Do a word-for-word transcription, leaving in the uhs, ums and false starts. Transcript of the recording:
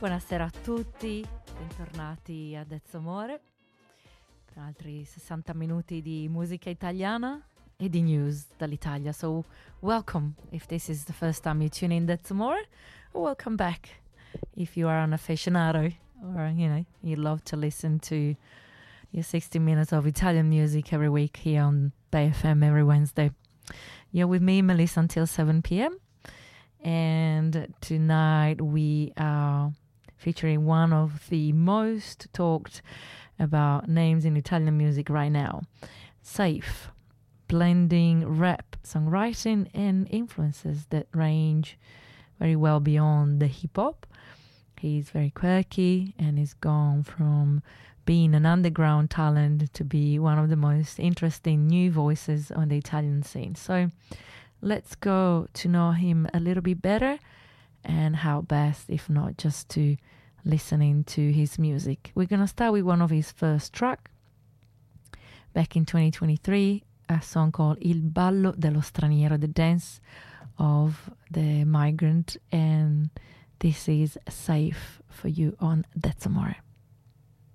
Buonasera a tutti, bentornati a That's Amore per altri sessanta minuti di musica italiana e di news dall'Italia. So welcome if this is the first time you tune in That's Amore, or welcome back if you are an aficionado or, you know, you love to listen to your sixty minutes of Italian music every week here on Bay F M every Wednesday. You're with me, Melissa, until seven p.m. And tonight we are featuring one of the most talked about names in Italian music right now. Safe, blending rap, songwriting and influences that range very well beyond the hip-hop. He's very quirky and he's gone from being an underground talent to be one of the most interesting new voices on the Italian scene. So let's go to know him a little bit better, and how best if not just to listening to his music. We're going to start with one of his first track back in twenty twenty-three, a song called Il ballo dello straniero, the dance of the migrant, and this is Safe for you on That's Amore.